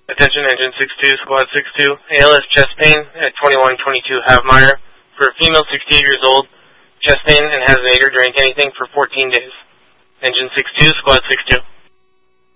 Attention Engine 62, Squad 62. ALS chest pain at 2122 Havmeyer. For a female 68 years old, chest pain and hasn't ate or drank anything for 14 days. Engine 62, Squad 62.